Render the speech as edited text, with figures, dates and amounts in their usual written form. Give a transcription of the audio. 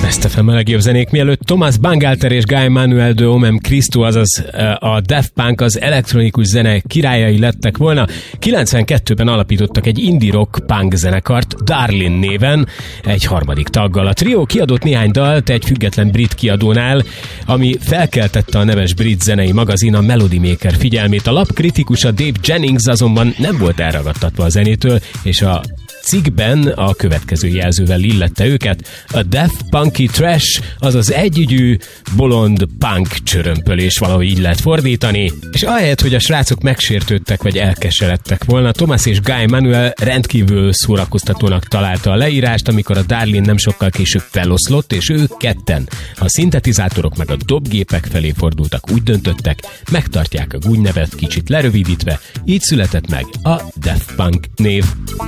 Best FM a legjobb zenék, mielőtt Thomas Bangalter és Guy Manuel de Homem Christo, azaz a Daft Punk az elektronikus zene királyai lettek volna. 92-ben alapítottak egy indie rock punk zenekart, Darlin néven, egy harmadik taggal. A trió kiadott néhány dalt egy független brit kiadónál, ami felkeltette a neves brit zenei magazin, a Melody Maker figyelmét. A lap kritikusa Dave Jennings azonban nem volt elragadtatva a zenétől, és a cikkben a következő jelzővel illette őket: a Daft Punky Trash, azaz együgyű, bolond punk csörömpölés, valahogy így lehet fordítani, és ahelyett, hogy a srácok megsértődtek vagy elkeseredtek volna, Thomas és Guy Manuel rendkívül szórakoztatónak találta a leírást, amikor a Darlin nem sokkal később feloszlott, és ők ketten a szintetizátorok meg a dobgépek felé fordultak, úgy döntöttek, megtartják a gúnynevet kicsit lerövidítve, így született meg a Daft Punk név.